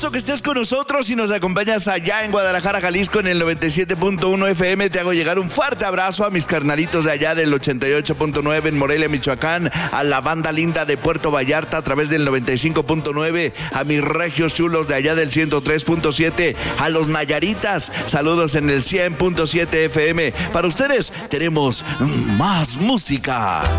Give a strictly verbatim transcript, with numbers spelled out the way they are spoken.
gusto que estés con nosotros y nos acompañas allá en Guadalajara, Jalisco, en el noventa y siete punto uno F M. Te hago llegar un fuerte abrazo a mis carnalitos de allá del ochenta y ocho punto nueve en Morelia, Michoacán, a la banda linda de Puerto Vallarta a través del noventa y cinco punto nueve, a mis regios chulos de allá del ciento tres punto siete, a los Nayaritas, saludos en el cien punto siete F M. Para ustedes tenemos más música.